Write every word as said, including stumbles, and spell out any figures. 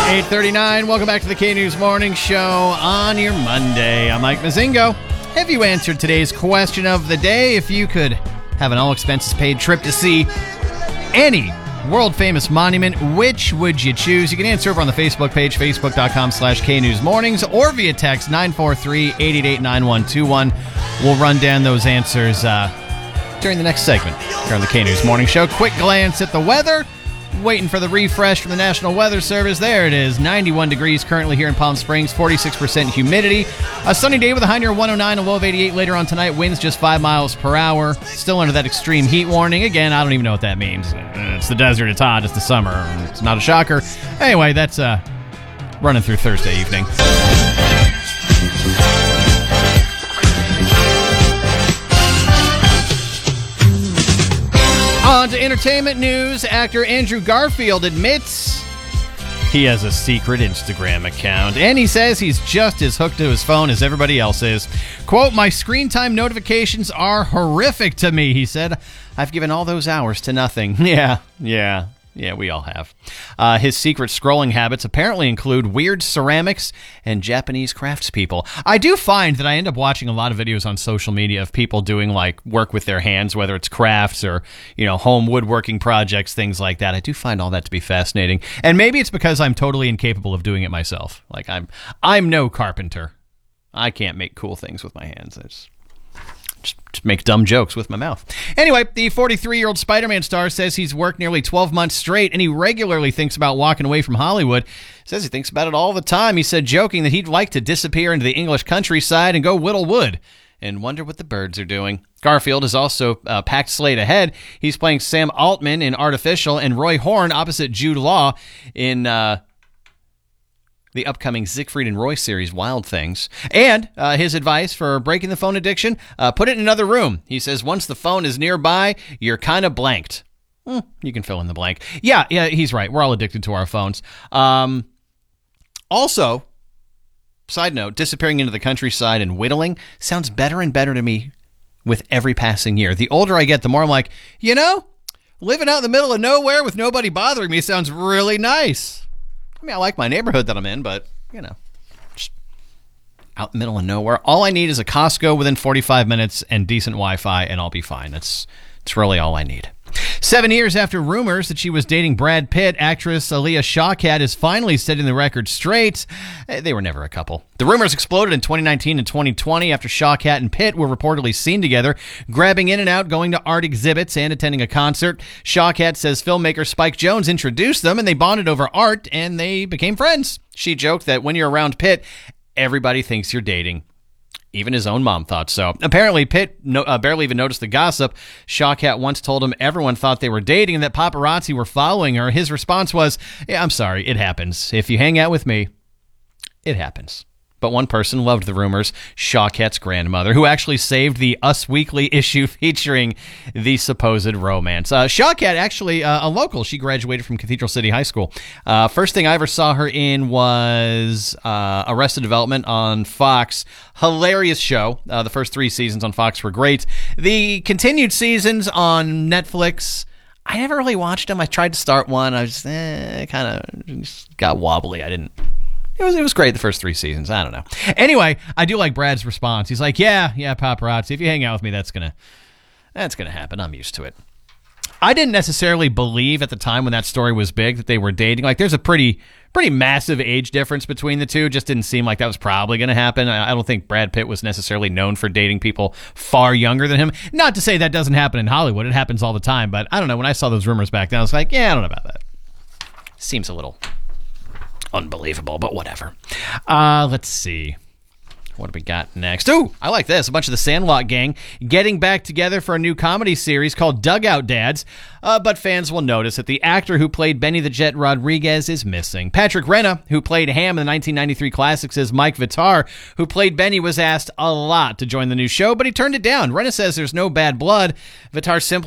eight thirty-nine, welcome back to the K-News Morning Show on your Monday. I'm Mike Mazingo. Have you answered today's question of the day? If you could have an all-expenses-paid trip to see any world-famous monument, which would you choose? You can answer over on the Facebook page, facebook.com slash knewsmornings, or via text nine four three, eight eight eight, nine one two one. We'll run down those answers uh, during the next segment here on the K-News Morning Show. Quick glance at the weather. Waiting for the refresh from the National Weather Service. There it is. ninety-one degrees currently here in Palm Springs. forty-six percent humidity. A sunny day with a high near one oh nine, a low of eighty-eight later on tonight. Winds just five miles per hour. Still under that extreme heat warning. Again, I don't even know what that means. It's the desert. It's hot. It's the summer. It's not a shocker. Anyway, that's uh, running through Thursday evening. On to entertainment news. Actor Andrew Garfield admits he has a secret Instagram account, and he says he's just as hooked to his phone as everybody else is. Quote, "My screen time notifications are horrific to me," he said. "I've given all those hours to nothing." Yeah, yeah. Yeah, we all have. Uh, his secret scrolling habits apparently include weird ceramics and Japanese craftspeople. I do find that I end up watching a lot of videos on social media of people doing like work with their hands, whether it's crafts or, you know, home woodworking projects, things like that. I do find all that to be fascinating. And maybe it's because I'm totally incapable of doing it myself. Like I'm I'm no carpenter. I can't make cool things with my hands. It's Just, just make dumb jokes with my mouth. Anyway, the forty-three-year-old Spider-Man star says he's worked nearly twelve months straight, and he regularly thinks about walking away from Hollywood. Says he thinks about it all the time. He said, joking, that he'd like to disappear into the English countryside and go whittle wood and wonder what the birds are doing. Garfield is also a packed slate ahead. He's playing Sam Altman in Artificial and Roy Horn opposite Jude Law in Uh, the upcoming Siegfried and Roy series, Wild Things. And uh, his advice for breaking the phone addiction, uh, put it in another room. He says once the phone is nearby, you're kind of blanked. Hmm, you can fill in the blank. Yeah, yeah, he's right. We're all addicted to our phones. Um, also, side note, disappearing into the countryside and whittling sounds better and better to me with every passing year. The older I get, the more I'm like, you know, living out in the middle of nowhere with nobody bothering me sounds really nice. I mean, I like my neighborhood that I'm in, but, you know, just out in the middle of nowhere. All I need is a Costco within forty-five minutes and decent Wi-Fi, and I'll be fine. That's, that's really all I need. Seven years after rumors that she was dating Brad Pitt, actress Aaliyah Shawkat is finally setting the record straight. They were never a couple. The rumors exploded in twenty nineteen and twenty twenty after Shawkat and Pitt were reportedly seen together, grabbing in and out, going to art exhibits, and attending a concert. Shawkat says filmmaker Spike Jonze introduced them, and they bonded over art, and they became friends. She joked that when you're around Pitt, everybody thinks you're dating. Even his own mom thought so. Apparently, Pitt no, uh, barely even noticed the gossip. Shawkat once told him everyone thought they were dating and that paparazzi were following her. His response was, yeah, I'm sorry, it happens. If you hang out with me, it happens. But one person loved the rumors, Shawkat's grandmother, who actually saved the Us Weekly issue featuring the supposed romance. Uh, Shawkat, actually uh, a local. She graduated from Cathedral City High School. Uh, first thing I ever saw her in was uh, Arrested Development on Fox. Hilarious show. Uh, the first three seasons on Fox were great. The continued seasons on Netflix, I never really watched them. I tried to start one. I was eh, kind of got wobbly. I didn't. It was it was great the first three seasons. I don't know. Anyway, I do like Brad's response. He's like, yeah, yeah, paparazzi. If you hang out with me, that's gonna that's gonna happen. I'm used to it. I didn't necessarily believe at the time when that story was big that they were dating. Like, there's a pretty pretty massive age difference between the two. Just didn't seem like that was probably going to happen. I, I don't think Brad Pitt was necessarily known for dating people far younger than him. Not to say that doesn't happen in Hollywood. It happens all the time. But I don't know. When I saw those rumors back then, I was like, yeah, I don't know about that. Seems a little unbelievable, but whatever. Uh, let's see. What do we got next? Ooh, I like this. A bunch of the Sandlot gang getting back together for a new comedy series called Dugout Dads. Uh, but fans will notice that the actor who played Benny the Jet Rodriguez is missing. Patrick Renna, who played Ham in the nineteen ninety-three classic, says Mike Vitar, who played Benny, was asked a lot to join the new show, but he turned it down. Renna says there's no bad blood. Vitar simply